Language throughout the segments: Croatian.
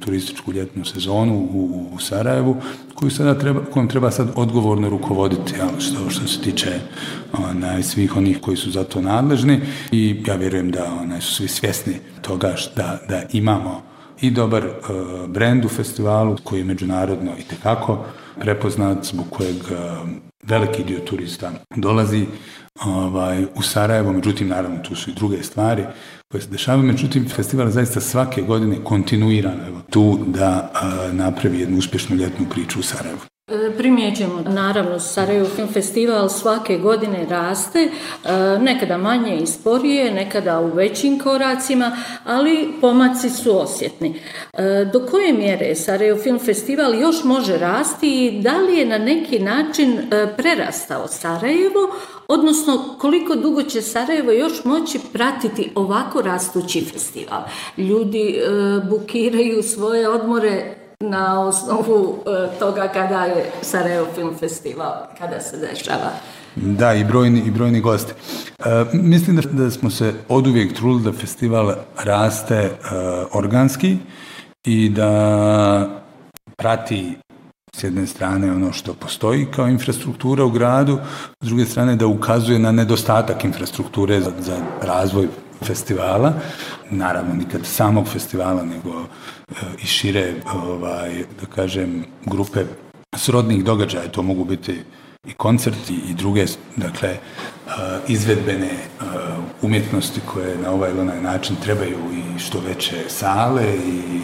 turističku ljetnu sezonu u Sarajevu, kojom treba sad odgovorno rukovoditi, što se tiče svih onih koji su za to nadležni, i ja vjerujem da su svi svjesni toga da imamo i dobar brend u festivalu koji je međunarodno itekako prepoznat, zbog kojeg veliki dio turista dolazi u Sarajevo. Međutim, naravno, tu su i druge stvari koje se dešavaju. Međutim, festival je zaista svake godine kontinuirano tu da napravi jednu uspješnu ljetnu priču u Sarajevu. Primjećujemo, naravno, Sarajevo Film Festival svake godine raste, nekada manje i sporije, nekada u većim koracima, ali pomaci su osjetni. Do koje mjere Sarajevo Film Festival još može rasti i da li je na neki način prerastao Sarajevo, odnosno koliko dugo će Sarajevo još moći pratiti ovako rastući festival? Ljudi bukiraju svoje odmore na osnovu toga kada je Sarajevo Film Festival, kada se dešava. Da, i brojni gosti. Mislim da smo se oduvijek trudili da festival raste organski i da prati s jedne strane ono što postoji kao infrastruktura u gradu, s druge strane da ukazuje na nedostatak infrastrukture za razvoj festivala, naravno nikad samog festivala, nego i šire, da kažem, grupe srodnih događaja. To mogu biti i koncerti i druge, dakle, izvedbene umjetnosti koje na ovaj ili onaj način trebaju i što veće sale i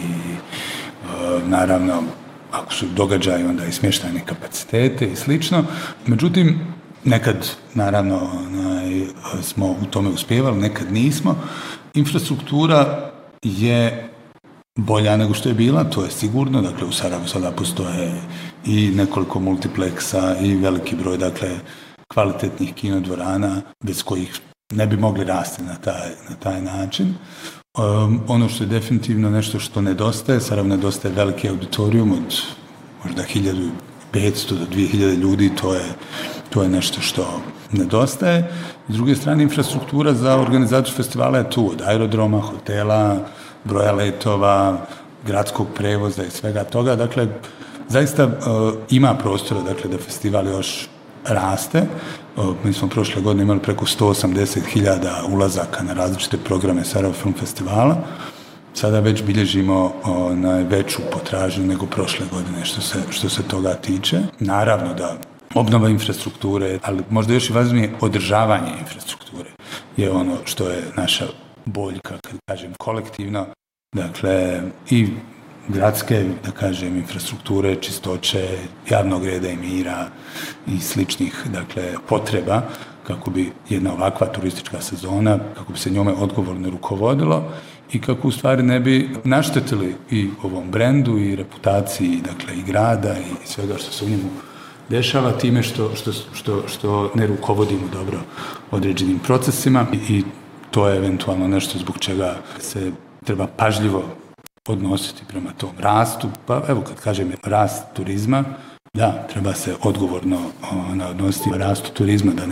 naravno, ako su događaji, onda i smještajne kapacitete i slično. Međutim, nekad, naravno, smo u tome uspjevali, nekad nismo. Infrastruktura je bolja nego što je bila, to je sigurno. Dakle, u Sarajevu sada postoje i nekoliko multipleksa i veliki broj, dakle, kvalitetnih kinodvorana bez kojih ne bi mogli rasti na taj način. Ono što je definitivno nešto što nedostaje, Sarajevo nedostaje veliki auditorijum od možda 1500 do 2000 ljudi, to je nešto što nedostaje. S druge strane, infrastruktura za organizaciju festivala je tu, od aerodroma, hotela, broja letova, gradskog prevoza i svega toga. Dakle, zaista ima prostora, dakle, da festival još raste. Mi smo prošle godine imali preko 180.000 ulazaka na različite programe Sarajevo Film Festivala. Sada već bilježimo veću potražnju nego prošle godine što se toga tiče. Naravno da obnova infrastrukture, ali možda još i važnije održavanje infrastrukture je ono što je naša boljka, kad kažem kolektivno, dakle i gradske, da kažem, infrastrukture, čistoće, javnog reda i mira i sličnih, dakle, potreba kako bi jedna ovakva turistička sezona, kako bi se njome odgovorno rukovodilo i kako u stvari ne bi naštetili i ovom brendu i reputaciji, dakle, i grada i svega što se u njemu dešava time što ne rukovodimo dobro određenim procesima i to je eventualno nešto zbog čega se treba pažljivo odnositi prema tom rastu. Pa evo kad kažem rast turizma, da, treba se odgovorno odnositi rastu turizma da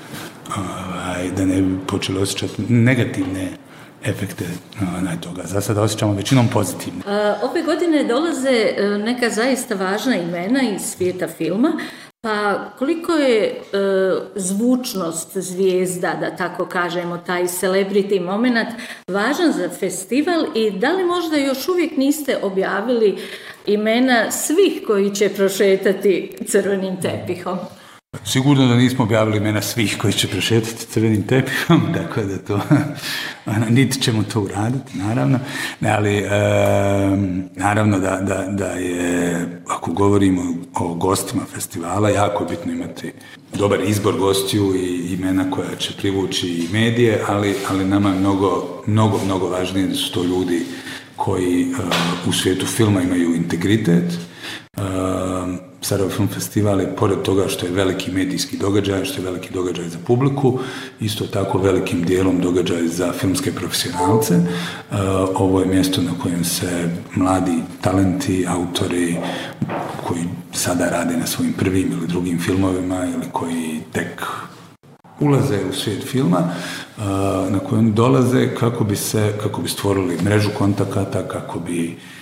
ne bi počeli osjećati negativne efekte na toga. Za sada osjećamo većinom pozitivne. Ove godine dolaze neka zaista važna imena iz svijeta filma. Pa koliko je zvučnost zvijezda, da tako kažemo, taj celebrity moment važan za festival i da li možda još uvijek niste objavili imena svih koji će prošetati crvenim tepihom? Sigurno da nismo objavili imena svih koji će prošetati crvenim tepihom, tako da to, niti ćemo to uraditi, naravno. Ali, naravno da je, ako govorimo o gostima festivala, jako je bitno imati dobar izbor gostiju i imena koja će privući i medije, ali nama je mnogo važnije da su to ljudi koji u svijetu filma imaju integritet. Sarajevo Film Festival je, pored toga što je veliki medijski događaj, što je veliki događaj za publiku, isto tako velikim dijelom događaj za filmske profesionalce. Ovo je mjesto na kojem se mladi talenti, autori koji sada rade na svojim prvim ili drugim filmovima ili koji tek ulaze u svijet filma, na kojem dolaze kako bi stvorili mrežu kontakata, kako bi